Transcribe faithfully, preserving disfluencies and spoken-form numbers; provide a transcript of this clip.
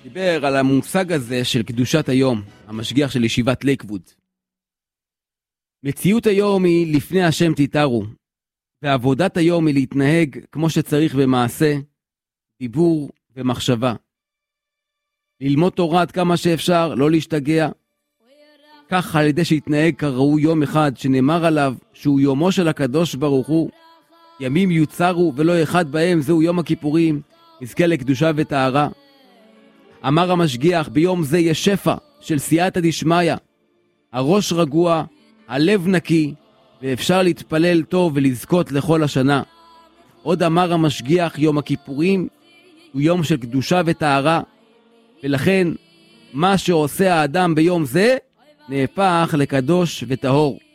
דיבר על המושג הזה של קדושת היום, המשגיח של ישיבת לייקווד. מציאות היום היא לפני השם תתארו, ועבודת היום היא להתנהג כמו שצריך במעשה, דיבור ומחשבה. ללמוד תורה עד כמה שאפשר, לא להשתגע. כך על ידי שהתנהג כראוי יום אחד שנאמר עליו שהוא יומו של הקדוש ברוך הוא, ימים יוצרו ולא אחד בהם, זהו יום הכיפורים, נזכה לקדושה וטהרה. אמר המשגיח, ביום זה יש שפע של סייעתא דשמיא, הראש רגוע, הלב נקי, ואפשר להתפלל טוב ולזכות לכל השנה. עוד אמר המשגיח, יום הכיפורים הוא יום של קדושה וטהרה, ולכן מה שעושה האדם ביום זה נהפך לקדוש וטהור.